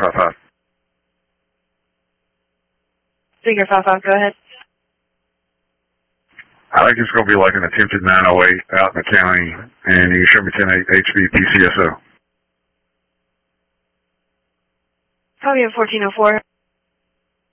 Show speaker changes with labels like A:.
A: 55.
B: Figure 55, go ahead.
A: I think it's going to be like an attempted 908 out in the county, and you can show me 10-8 HB PCSO.
B: Copy at 1404.